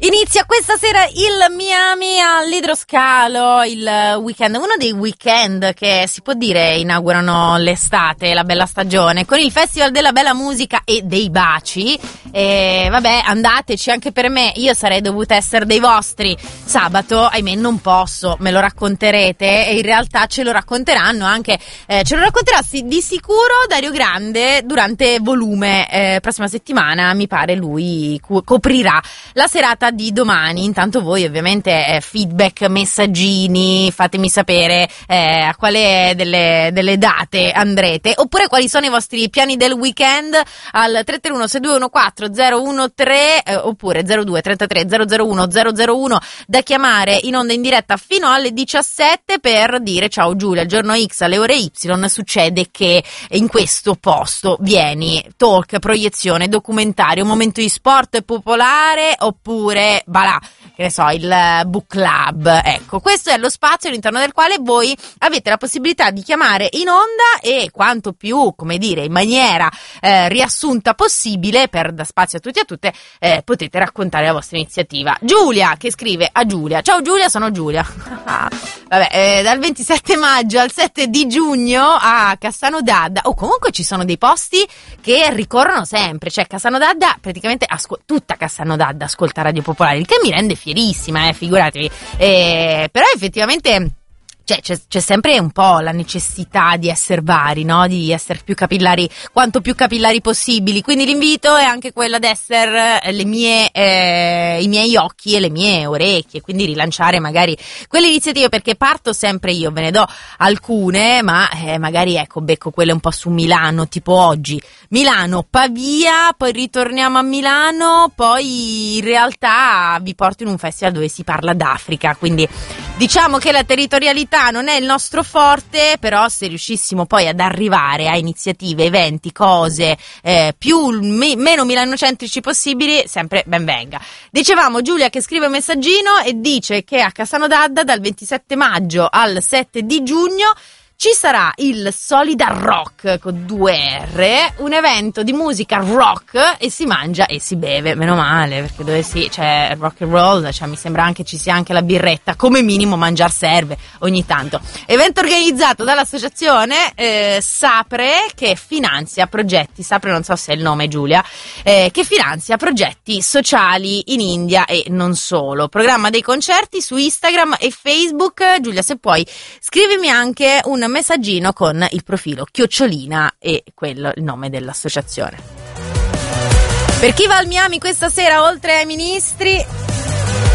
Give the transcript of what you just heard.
Inizia questa sera il Miami all'idroscalo, il weekend, uno dei weekend che si può dire inaugurano l'estate, la bella stagione, con il Festival della Bella Musica e dei Baci. E vabbè, andateci anche per me, io sarei dovuta essere dei vostri. Sabato, ahimè, non posso, me lo racconterete e in realtà ce lo racconteranno anche, ce lo racconterà di sicuro Dario Grande durante Volume. Prossima settimana mi pare lui coprirà la serata di domani. Intanto voi ovviamente feedback, messaggini, fatemi sapere a quale delle date andrete, oppure quali sono i vostri piani del weekend al 331 6214 013 oppure 02 33 001 001 da chiamare in onda in diretta fino alle 17 per dire: ciao Giulia, il giorno X alle ore Y succede che in questo posto vieni, talk, proiezione, documentario, momento di sport popolare, oppure balà, che ne so, il book club. Ecco, questo è lo spazio all'interno del quale voi avete la possibilità di chiamare in onda e quanto più, come dire, in maniera riassunta possibile, per dar spazio a tutti e a tutte, potete raccontare la vostra iniziativa. Giulia che scrive a Giulia: ciao Giulia, sono Giulia. Vabbè, dal 27 maggio al 7 di giugno a Cassano d'Adda, comunque ci sono dei posti che ricorrono sempre, cioè Cassano d'Adda, praticamente tutta Cassano d'Adda ascolta Radio Popolare, il che mi rende fierissima, figuratevi, però effettivamente c'è sempre un po' la necessità di essere vari, no? Di essere più capillari, quanto più capillari possibili. Quindi l'invito è anche quello ad essere i miei occhi e le mie orecchie, quindi rilanciare magari quelle iniziative, perché parto sempre io, ve ne do alcune, ma magari becco quelle un po' su Milano, tipo oggi Milano, Pavia, poi ritorniamo a Milano, poi in realtà vi porto in un festival dove si parla d'Africa, quindi diciamo che la territorialità non è il nostro forte, però se riuscissimo poi ad arrivare a iniziative, eventi, cose meno milanocentrici possibili, sempre ben venga. Dicevamo Giulia che scrive un messaggino e dice che a Cassano d'Adda dal 27 maggio al 7 di giugno ci sarà il Solidar Rock con 2 R, un evento di musica rock, e si mangia e si beve, meno male, perché dove c'è rock and roll, cioè mi sembra anche ci sia anche la birretta, come minimo mangiar serve ogni tanto. Evento organizzato dall'associazione Sapre, che finanzia progetti, Sapre non so se è il nome, Giulia, che finanzia progetti sociali in India e non solo. Programma dei concerti su Instagram e Facebook. Giulia, se puoi scrivimi anche un messaggino con il profilo Chiocciolina e quello il nome dell'associazione. Per chi va al Miami questa sera, oltre ai ministri,